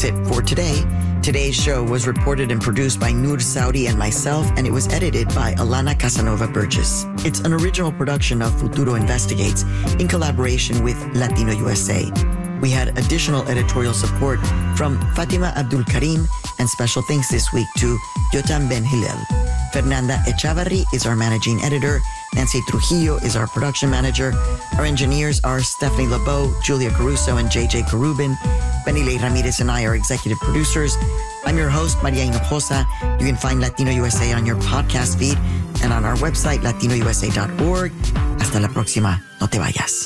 that's it for today. Today's show was reported and produced by Noor Saudi and myself, and it was edited by Alana Casanova Burgess. It's an original production of Futuro Investigates in collaboration with Latino USA. We had additional editorial support from Fatima Abdul Karim, and special thanks this week to Yotam Ben Hillel. Fernanda Echavarri is our managing editor. Nancy Trujillo is our production manager. Our engineers are Stephanie LeBeau, Julia Caruso, and JJ Karubin. Benile Ramirez and I are executive producers. I'm your host, Maria Hinojosa. You can find Latino USA on your podcast feed and on our website, latinousa.org. Hasta la próxima. No te vayas.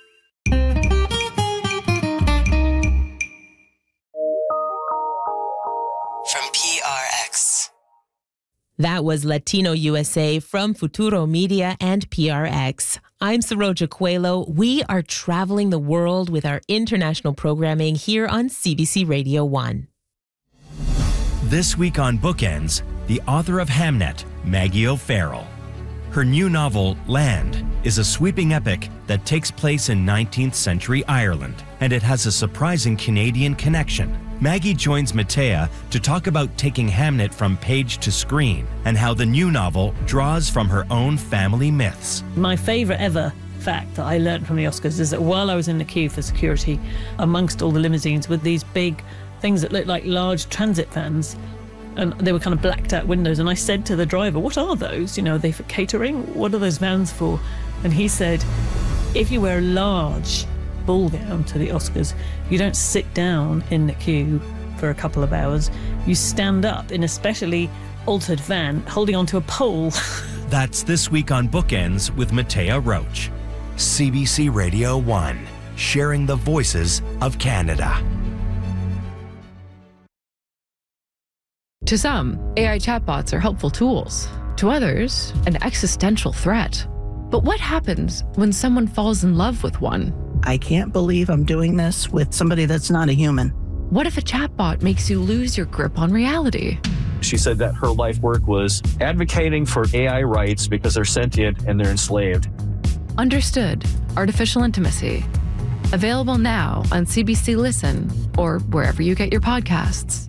From PRX. That was Latino USA from Futuro Media and PRX. I'm Saroja Coelho. We are traveling the world with our international programming here on CBC Radio 1. This week on Bookends, the author of Hamnet, Maggie O'Farrell. Her new novel, Land, is a sweeping epic that takes place in 19th century Ireland, and it has a surprising Canadian connection. Maggie joins Matea to talk about taking Hamnet from page to screen and how the new novel draws from her own family myths. My favourite ever fact that I learned from the Oscars is that while I was in the queue for security, amongst all the limousines with these big things that looked like large transit vans, and they were kind of blacked out windows, and I said to the driver, what are those? You know, are they for catering? What are those vans for? And he said, if you wear a large ball gown to the Oscars, you don't sit down in the queue for a couple of hours. You stand up in a specially altered van holding onto a pole. That's this week on Bookends with Matea Roach. CBC Radio 1, sharing the voices of Canada. To some, AI chatbots are helpful tools. To others, an existential threat. But what happens when someone falls in love with one? I can't believe I'm doing this with somebody that's not a human. What if a chatbot makes you lose your grip on reality? She said that her life work was advocating for AI rights because they're sentient and they're enslaved. Understood. Artificial Intimacy. Available now on CBC Listen or wherever you get your podcasts.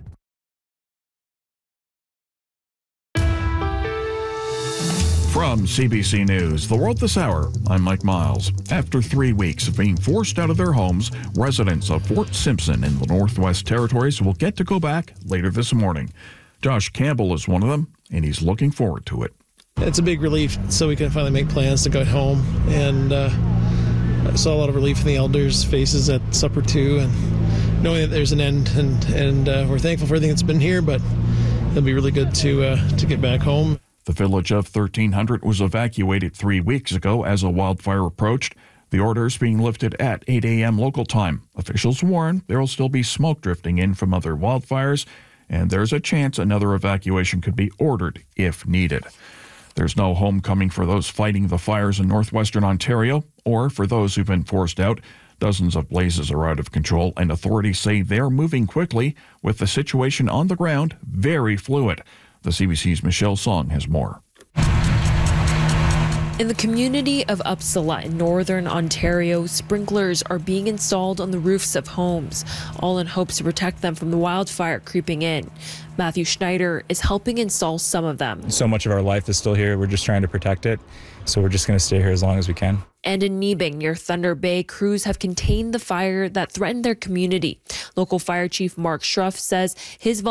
From CBC News, The World This Hour, I'm Mike Miles. After 3 weeks of being forced out of their homes, residents of Fort Simpson in the Northwest Territories will get to go back later this morning. Josh Campbell is one of them, and he's looking forward to it. It's a big relief, so we can finally make plans to go home. And I saw a lot of relief in the elders' faces at supper, too, and knowing that there's an end. And we're thankful for everything that's been here, but it'll be really good to get back home. The village of 1300 was evacuated 3 weeks ago as a wildfire approached. The orders being lifted at 8 a.m. local time. Officials warn there will still be smoke drifting in from other wildfires, and there's a chance another evacuation could be ordered if needed. There's no homecoming for those fighting the fires in northwestern Ontario, or for those who've been forced out. Dozens of blazes are out of control, and authorities say they're moving quickly, with the situation on the ground very fluid. The CBC's Michelle Song has more. In the community of Uppsala in northern Ontario, sprinklers are being installed on the roofs of homes, all in hopes to protect them from the wildfire creeping in. Matthew Schneider is helping install some of them. So much of our life is still here. We're just trying to protect it. So we're just going to stay here as long as we can. And in Nebing, near Thunder Bay, crews have contained the fire that threatened their community. Local Fire Chief Mark Schruff says his